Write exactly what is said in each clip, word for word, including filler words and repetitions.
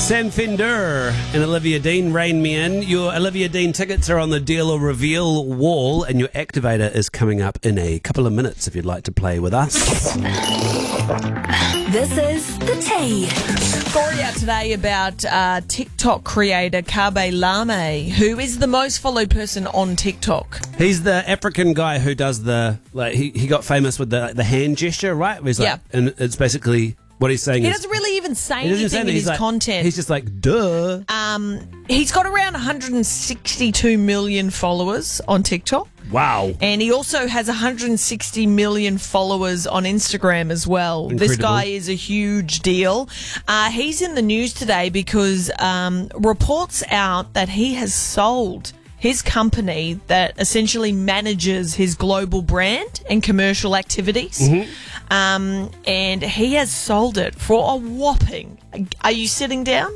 Sam Fender and Olivia Dean, Rain Me In. Your Olivia Dean tickets are on the deal or reveal wall, and your activator is coming up in a couple of minutes if you'd like to play with us. This is The Tea. Story out today about uh, TikTok creator Kabe Lame, who is the most followed person on TikTok. He's the African guy who does the, like, he, he got famous with the the hand gesture, right? Where he's like, Yeah. and it's basically what he's saying He is... doesn't really even say he doesn't say anything in anything. his He's like- content. He's just like, duh. Um, he's got around one hundred sixty-two million followers on TikTok. Wow. And he also has one hundred sixty million followers on Instagram as well. This Incredible. guy is a huge deal. Uh, he's in the news today because um, reports out that he has sold his company that essentially manages his global brand and commercial activities. Mm-hmm. Um, and he has sold it for a whopping, are you sitting down?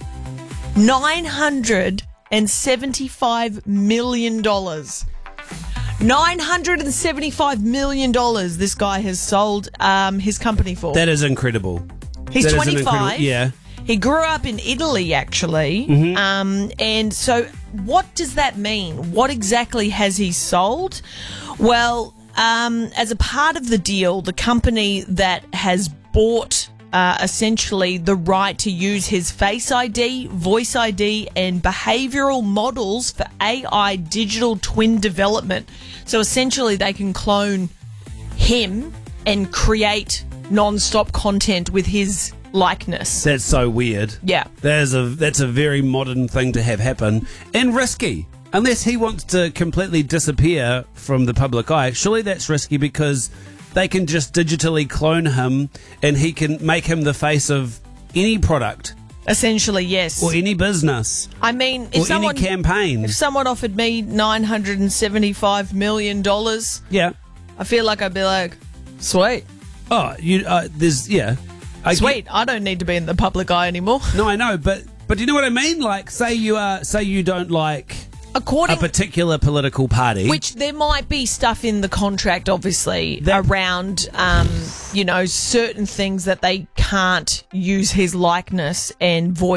nine hundred seventy-five million dollars. nine hundred seventy-five million dollars this guy has sold um, his company for. That is incredible. He's That is an twenty-five. incredible- yeah. He grew up in Italy, actually. Mm-hmm. Um, and so what does that mean? What exactly has he sold? Well, um, as a part of the deal, the company that has bought uh, essentially the right to use his Face I D, Voice I D, and behavioural models for A I digital twin development. So essentially they can clone him and create non-stop content with his likeness. That's so weird. Yeah. That is a that's a very modern thing to have happen, and risky. Unless he wants to completely disappear from the public eye, surely that's risky because they can just digitally clone him and he can make him the face of any product Essentially, yes. or any business I mean, if or someone any campaign. if someone offered me nine hundred seventy-five million dollars, Yeah. I feel like I'd be like, sweet. Oh, you. Uh, there's yeah. I get- Sweet. I don't need to be in the public eye anymore. no, I know, but but do you know what I mean? Like, say you are, say you don't like a According particular political party. Which there might be stuff in the contract, obviously, That- around, um, you know, certain things that they can't use his likeness and voice